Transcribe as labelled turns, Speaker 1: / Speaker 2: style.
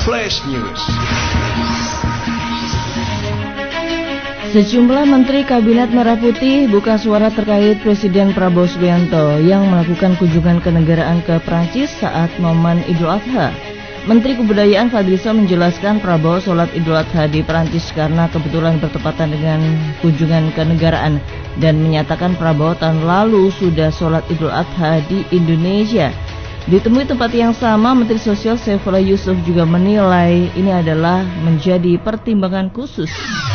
Speaker 1: Flash News.
Speaker 2: Sejumlah Menteri Kabinet Merah Putih buka suara terkait Presiden Prabowo Subianto yang melakukan kunjungan kenegaraan ke Prancis saat momen Idul Adha. Menteri Kebudayaan Fadlizon menjelaskan Prabowo sholat Idul Adha di Prancis karena kebetulan bertepatan dengan kunjungan kenegaraan dan menyatakan Prabowo tahun lalu sudah sholat Idul Adha di Indonesia. Ditemui tempat yang sama, Menteri Sosial Saifullah Yusuf juga menilai ini adalah menjadi pertimbangan khusus.